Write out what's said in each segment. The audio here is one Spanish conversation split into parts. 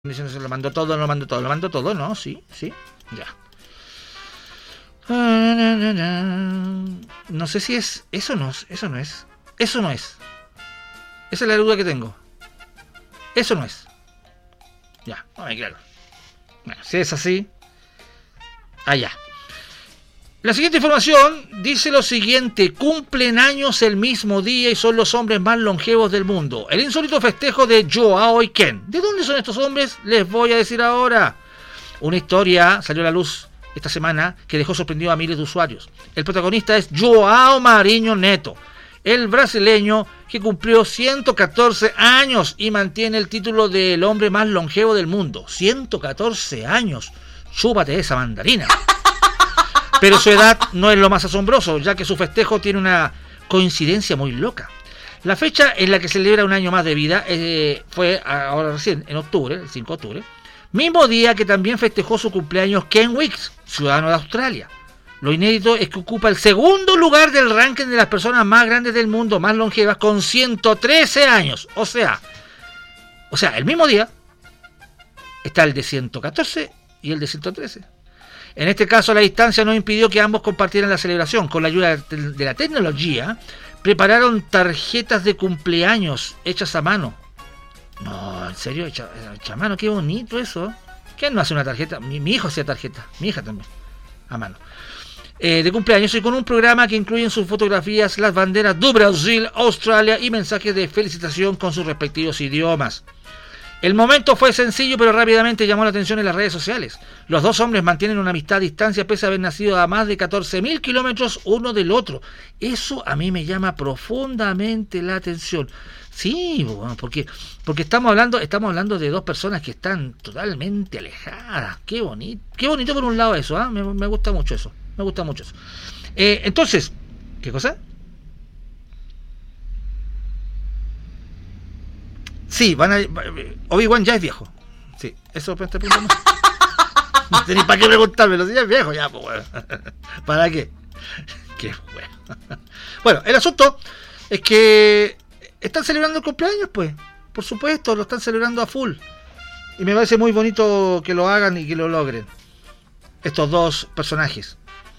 Diciendo, lo mando todo, ¿no? Sí, ya. No sé si es... Eso no es. Esa es la duda que tengo. Eso no es. Ya, no me claro. Bueno, si es así, allá. La siguiente información dice lo siguiente: cumplen años el mismo día y son los hombres más longevos del mundo. El insólito festejo de Joao y Ken. ¿De dónde son estos hombres? Les voy a decir ahora. Una historia salió a la luz esta semana que dejó sorprendido a miles de usuarios. El protagonista es Joao Marinho Neto, el brasileño que cumplió 114 años y mantiene el título del hombre más longevo del mundo. 114 años. Chúpate esa mandarina. Pero su edad no es lo más asombroso, ya que su festejo tiene una coincidencia muy loca. La fecha en la que celebra un año más de vida fue ahora recién, en octubre, el 5 de octubre, mismo día que también festejó su cumpleaños Ken Wicks, ciudadano de Australia. Lo inédito es que ocupa el segundo lugar del ranking de las personas más grandes del mundo, más longevas, con 113 años. O sea, el mismo día está el de 114 y el de 113. En este caso, la distancia no impidió que ambos compartieran la celebración. Con la ayuda de la tecnología, prepararon tarjetas de cumpleaños hechas a mano. No, en serio, hecha a mano, qué bonito eso. ¿Quién no hace una tarjeta? Mi hijo hacía tarjeta, mi hija también, a mano. De cumpleaños y con un programa que incluye en sus fotografías las banderas de Brasil, Australia y mensajes de felicitación con sus respectivos idiomas. El momento fue sencillo, pero rápidamente llamó la atención en las redes sociales. Los dos hombres mantienen una amistad a distancia pese a haber nacido a más de 14.000 kilómetros uno del otro. Eso a mí me llama profundamente la atención. Sí, bueno, porque estamos hablando de dos personas que están totalmente alejadas. Qué bonito por un lado eso, ¿eh? Me gusta mucho eso. Entonces, ¿qué cosa? Sí, Obi-Wan ya es viejo. Sí, eso te pregunto. No tenéis para qué preguntármelo, si ya es viejo, ya, pues bueno. ¿Para qué? Qué bueno. Bueno, el asunto es que están celebrando el cumpleaños, pues. Por supuesto, lo están celebrando a full. Y me parece muy bonito que lo hagan y que lo logren. Estos dos personajes.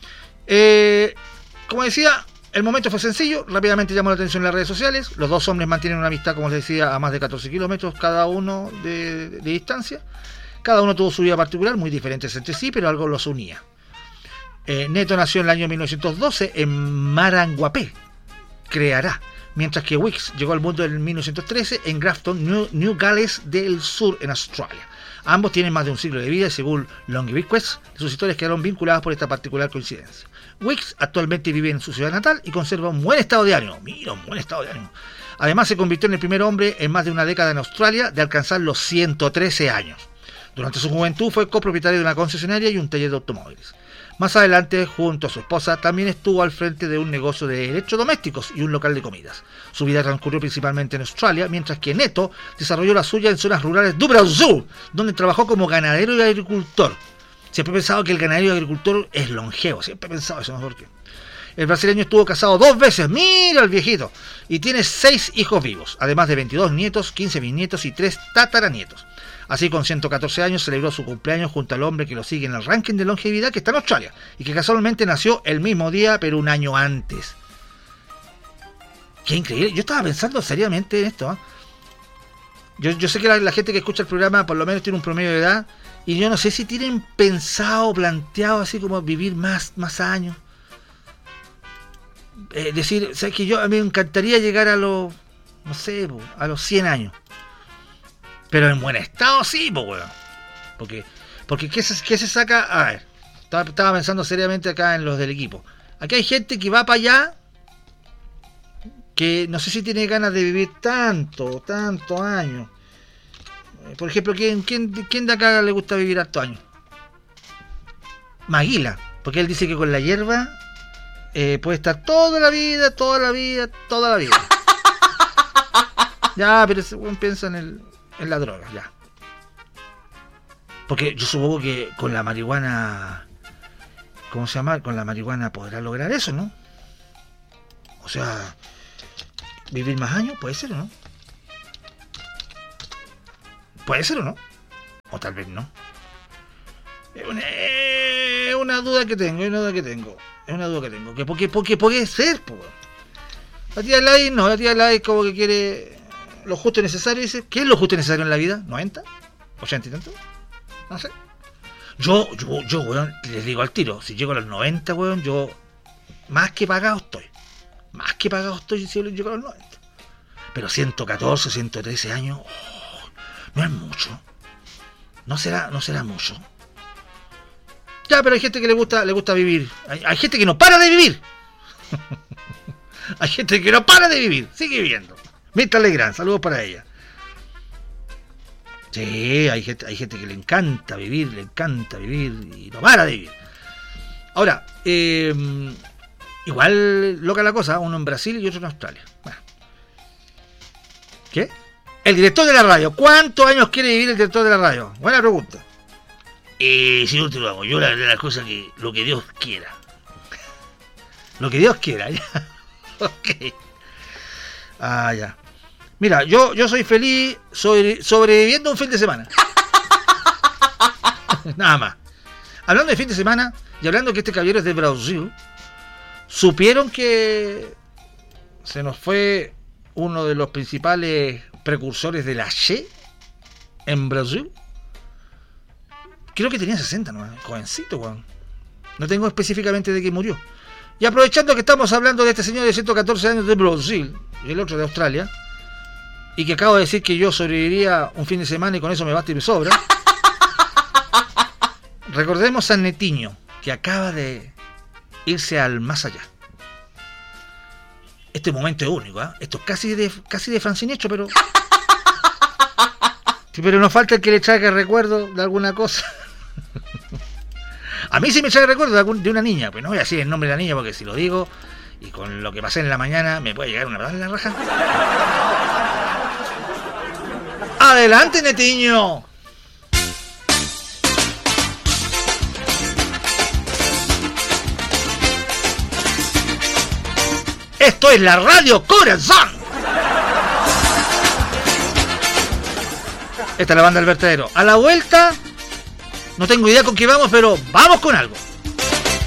Como decía, el momento fue sencillo, rápidamente llamó la atención en las redes sociales. Los dos hombres mantienen una amistad, como les decía, a más de 14 kilómetros cada uno de distancia. Cada uno tuvo su vida particular, muy diferentes entre sí, pero algo los unía. Neto nació en el año 1912 en Maranguapé, Creará, mientras que Wicks llegó al mundo en 1913 en Grafton, New Gales del Sur, en Australia. Ambos tienen más de un siglo de vida y según Longevity Quest, sus historias quedaron vinculadas por esta particular coincidencia. Wicks actualmente vive en su ciudad natal y conserva un buen estado de ánimo. Mira, un buen estado de ánimo. Además, se convirtió en el primer hombre en más de una década en Australia de alcanzar los 113 años. Durante su juventud fue copropietario de una concesionaria y un taller de automóviles. Más adelante, junto a su esposa, también estuvo al frente de un negocio de electrodomésticos y un local de comidas. Su vida transcurrió principalmente en Australia, mientras que Neto desarrolló la suya en zonas rurales de Brasil, donde trabajó como ganadero y agricultor. Siempre he pensado que el ganadero y agricultor es longevo, siempre he pensado eso, no sé por qué. El brasileño estuvo casado 2 veces, mira el viejito, y tiene 6 hijos vivos, además de 22 nietos, 15 bisnietos y 3 tataranietos. Así, con 114 años, celebró su cumpleaños junto al hombre que lo sigue en el ranking de longevidad, que está en Australia, y que casualmente nació el mismo día, pero un año antes. Qué increíble. Yo estaba pensando seriamente en esto, ¿eh? Yo sé que la gente que escucha el programa por lo menos tiene un promedio de edad, y yo no sé si tienen pensado, planteado así como vivir más años. Decir, ¿sabes qué? A mí me encantaría llegar a los, no sé, a los 100 años. Pero en buen estado sí, pues, weón. Porque ¿qué se saca? A ver, estaba pensando seriamente acá en los del equipo. Aquí hay gente que va para allá, que no sé si tiene ganas de vivir tanto años. Por ejemplo, ¿quién de acá le gusta vivir harto años? Maguila, porque él dice que con la hierba puede estar toda la vida. Ya, pero ese weón piensa en la droga, ya. Porque yo supongo que con la marihuana, ¿cómo se llama? Con la marihuana podrá lograr eso, ¿no? O sea, vivir más años, puede ser o no. O tal vez no. Es una duda que tengo. Que porque puede ser, po. La tía Lai como que quiere lo justo y necesario. Dice, ¿qué es lo justo y necesario en la vida? ¿90? ¿80 y tanto? No sé. Yo, weón, les digo al tiro, si llego a los 90, weón, yo más que pagado estoy si llego a los 90. Pero 114, 113 años, no es mucho. No será mucho. Ya, pero hay gente que le gusta vivir. Hay gente que no para de vivir. Hay gente que no para de vivir, sigue viviendo. Mirta Legrand, saludos para ella. Sí, hay gente que le encanta vivir y no para de vivir. Ahora, igual loca la cosa, uno en Brasil y otro en Australia. Bueno. ¿Qué? El director de la radio. ¿Cuántos años quiere vivir el director de la radio? Buena pregunta. Si no te lo hago, yo la verdad las cosas que lo que Dios quiera. Lo que Dios quiera, ya. Ok. Ya. Mira, yo soy feliz sobreviviendo un fin de semana. Nada más. Hablando de fin de semana, y hablando que este caballero es de Brasil, ¿supieron que se nos fue uno de los principales precursores de la Che en Brasil? Creo que tenía 60, ¿no? Jovencito, weón. No tengo específicamente de qué murió. Y aprovechando que estamos hablando de este señor de 114 años de Brasil y el otro de Australia, y que acabo de decir que yo sobreviviría un fin de semana y con eso me basta y me sobra, recordemos a Netiño, que acaba de irse al más allá. Este momento es único, ¿eh? Esto es casi de Francinecho, pero nos falta el que le traiga recuerdo de alguna cosa. A mí sí me trae recuerdo de una niña, pues no voy a decir el nombre de la niña porque si lo digo y con lo que pasé en la mañana me puede llegar una verdad en la raja. ¡Adelante, Netiño! Esto es la Radio Corazón. Esta es la banda del vertedero. A la vuelta, no tengo idea con qué vamos, pero vamos con algo.